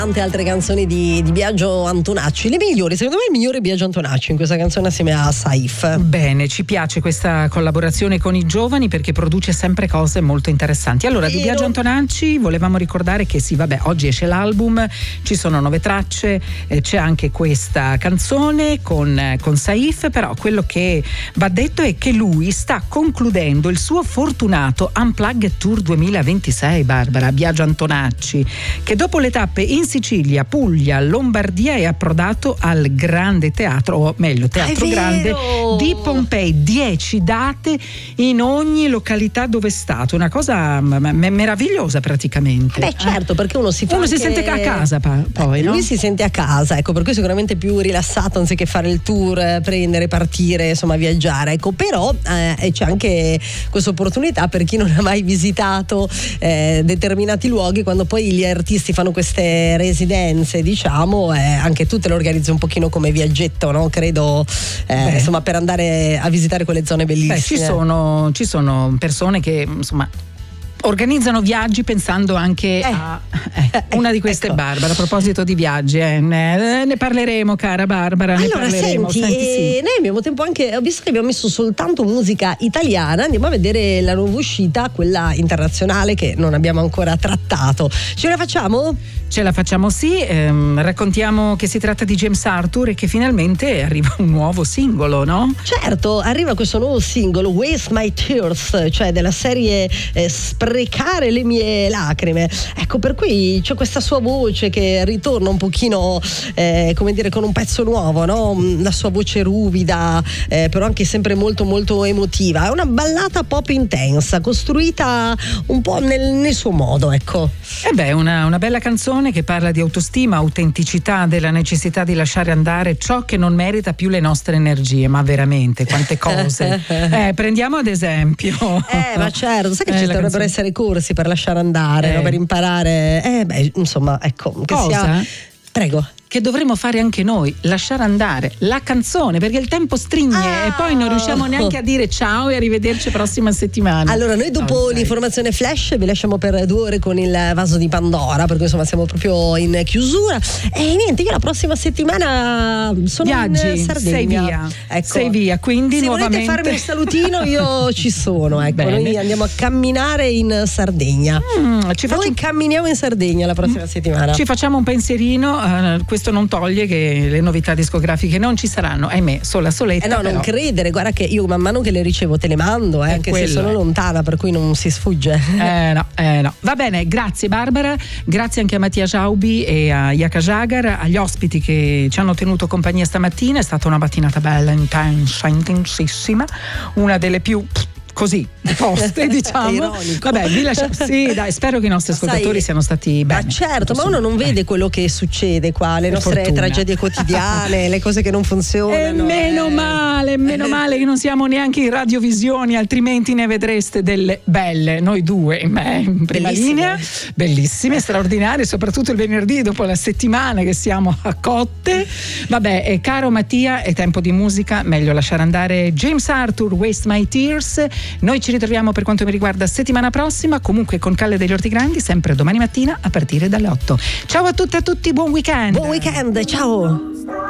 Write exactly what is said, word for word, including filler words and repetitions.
Tante altre canzoni di, di Biagio Antonacci, le migliori, secondo me il migliore Biagio Antonacci in questa canzone assieme a Saif. Bene, ci piace questa collaborazione con i giovani perché produce sempre cose molto interessanti. Allora, di Biagio Antonacci volevamo ricordare che sì, vabbè, oggi esce l'album, ci sono nove tracce, eh, c'è anche questa canzone con, con Saif, però quello che va detto è che lui sta concludendo il suo fortunato Unplugged Tour duemilaventisei, Barbara, Biagio Antonacci, che dopo le tappe in Sicilia, Puglia, Lombardia è approdato al Grande Teatro, o meglio Teatro Grande di Pompei, dieci date in ogni località dove è stato, una cosa m- m- meravigliosa praticamente. Beh certo, perché uno si fa uno anche... si sente a casa pa- poi, Beh, no? Lui si sente a casa, ecco, per cui sicuramente più rilassato anziché fare il tour, prendere, partire, insomma viaggiare, ecco, però eh, c'è anche questa opportunità per chi non ha mai visitato eh, determinati luoghi, quando poi gli artisti fanno queste residenze, diciamo, eh, anche tu te lo organizzi un pochino come viaggetto, no? Credo, eh, insomma, per andare a visitare quelle zone bellissime. Beh, ci sono, ci sono persone che, insomma, organizzano viaggi pensando anche eh. a eh, una di queste, ecco. Barbara, a proposito di viaggi, eh, ne, ne parleremo, cara Barbara, ne allora parleremo. senti, senti eh, sì. noi abbiamo tempo anche, visto che abbiamo messo soltanto musica italiana, andiamo a vedere la nuova uscita, quella internazionale che non abbiamo ancora trattato. Ce la facciamo? Ce la facciamo, sì, ehm, raccontiamo che si tratta di James Arthur e che finalmente arriva un nuovo singolo, no? Certo, arriva questo nuovo singolo, Waste My Tears, cioè della serie eh, Sprecare le mie lacrime. Ecco, per cui c'è questa sua voce che ritorna un pochino, eh, come dire, con un pezzo nuovo, no? La sua voce ruvida, eh, però anche sempre molto molto emotiva. È una ballata pop intensa, costruita un po' nel, nel suo modo, ecco. E beh, una, una bella canzone che parla di autostima, autenticità, della necessità di lasciare andare ciò che non merita più le nostre energie, ma veramente quante cose. eh, prendiamo ad esempio. Eh, ma certo, sai che eh, ci dovrebbero canzone. essere corsi per lasciare andare, Eh. no? Per imparare. Eh, beh, insomma, ecco. Che Cosa? sia... Prego. Che dovremmo fare anche noi, lasciare andare la canzone, perché il tempo stringe Ah. e poi non riusciamo neanche a dire ciao e arrivederci prossima settimana. Allora, noi dopo Oh, l'informazione flash vi lasciamo per due ore con il vaso di Pandora, perché insomma siamo proprio in chiusura. E niente, io la prossima settimana sono Viaggi, in Sardegna. sei via, Ecco. sei via, quindi se nuovamente... volete farmi un salutino io ci sono, ecco. Bene. Noi andiamo a camminare in Sardegna. Mm, ci, faccio Noi un... camminiamo in Sardegna la prossima settimana. ci facciamo un pensierino, eh, questo non toglie che le novità discografiche non ci saranno, ahimè, sola soletta. Eh no, però. non credere, guarda che io man mano che le ricevo te le mando, eh, È anche quello, se sono eh. lontana, per cui non si sfugge. Eh no, eh no. Va bene, grazie Barbara, grazie anche a Mattia Giaubi e a Yaka Jagar, agli ospiti che ci hanno tenuto compagnia stamattina. È stata una mattinata bella, intensa, intensissima, una delle più così poste, diciamo. Ironico. Vabbè, vi lasciamo. Sì, dai, spero che i nostri ascoltatori Sai, siano stati bene. Ma certo, ma uno non Insomma, vede quello che succede qua, le Per nostre fortuna. tragedie quotidiane, le cose che non funzionano. E meno eh. male, meno male che non siamo neanche in radiovisioni, altrimenti ne vedreste delle belle, noi due, me in prima Bellissime. linea, bellissime, straordinarie, soprattutto il venerdì dopo la settimana che siamo a cotte. Vabbè, eh, caro Mattia, è tempo di musica, meglio lasciare andare James Arthur, Waste My Tears. Noi ci ritroviamo per quanto mi riguarda settimana prossima, comunque con Calle degli Ortigrandi, sempre domani mattina a partire dalle otto. Ciao a tutte e a tutti, buon weekend! Buon weekend, ciao!